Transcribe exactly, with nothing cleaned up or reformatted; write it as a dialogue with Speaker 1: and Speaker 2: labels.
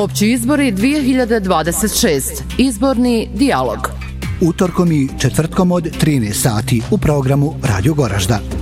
Speaker 1: Opći izbori dvije hiljade dvadeset šest. Izborni dijalog.
Speaker 2: Utorkom i četvrtkom od trinaest sati u programu Radio Goražda.